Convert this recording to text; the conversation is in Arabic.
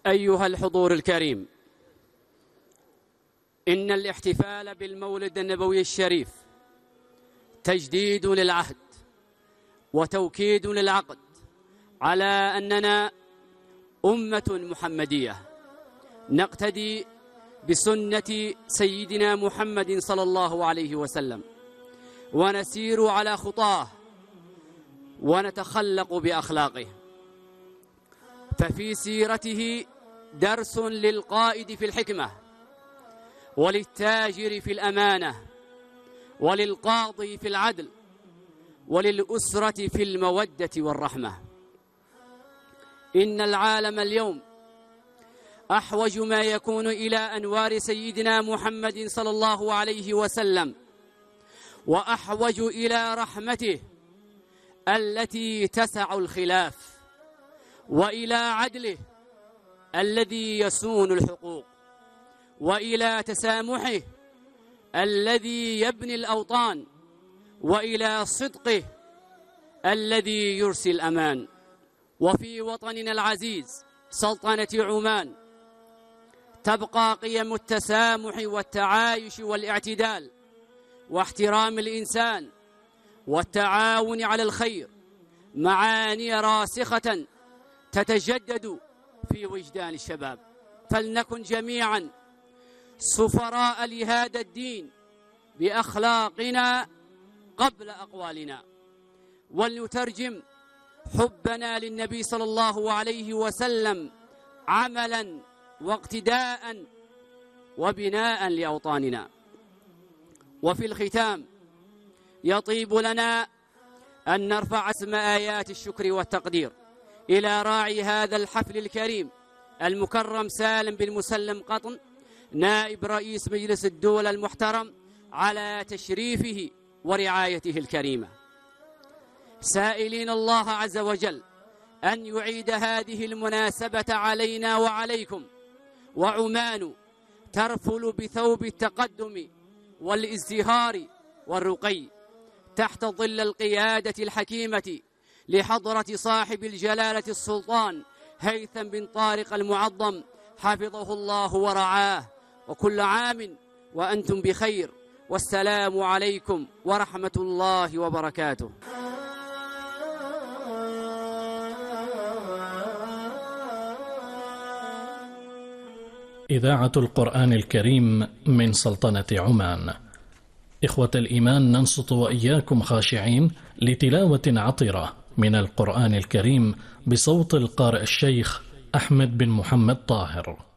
أيها الحضور الكريم، إن الاحتفال بالمولد النبوي الشريف تجديد للعهد وتوكيد للعقد على أننا أمة محمدية نقتدي بسنة سيدنا محمد صلى الله عليه وسلم، ونسير على خطاه ونتخلق بأخلاقه. ففي سيرته درس للقائد في الحكمة، وللتاجر في الأمانة، وللقاضي في العدل، وللأسرة في المودة والرحمة. إن العالم اليوم أحوج ما يكون إلى أنوار سيدنا محمد صلى الله عليه وسلم، وأحوج إلى رحمته التي تسع الخلاف، وإلى عدله الذي يسون الحقوق، وإلى تسامحه الذي يبني الأوطان، وإلى صدقه الذي يرسي الأمان. وفي وطننا العزيز سلطنة عمان تبقى قيم التسامح والتعايش والاعتدال واحترام الإنسان والتعاون على الخير معاني راسخة تتجدد في وجدان الشباب. فلنكن جميعا سفراء لهذا الدين بأخلاقنا قبل أقوالنا، ولنترجم حبنا للنبي صلى الله عليه وسلم عملا واقتداء وبناء لأوطاننا. وفي الختام يطيب لنا أن نرفع اسم آيات الشكر والتقدير إلى راعي هذا الحفل الكريم المكرم سالم بن مسلم قطن، نائب رئيس مجلس الدولة المحترم، على تشريفه ورعايته الكريمة، سائلين الله عز وجل أن يعيد هذه المناسبة علينا وعليكم، وعمان ترفل بثوب التقدم والازدهار والرقي تحت ظل القيادة الحكيمة لحضرة صاحب الجلالة السلطان هيثم بن طارق المعظم حفظه الله ورعاه. وكل عام وأنتم بخير، والسلام عليكم ورحمة الله وبركاته. إذاعة القرآن الكريم من سلطنة عمان. إخوة الإيمان، ننصت وإياكم خاشعين لتلاوة عطرة من القرآن الكريم بصوت القارئ الشيخ أحمد بن محمد طاهر.